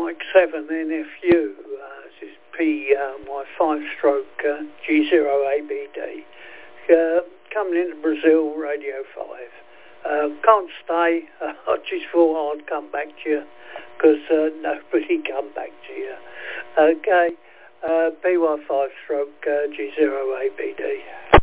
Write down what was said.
Mike 7 NFU. This is my 5-stroke G0ABD. Coming into Brazil, Radio 5. Can't stay. I just thought I'd come back to you because nobody come back to you. Okay. PY 5-stroke G0ABD.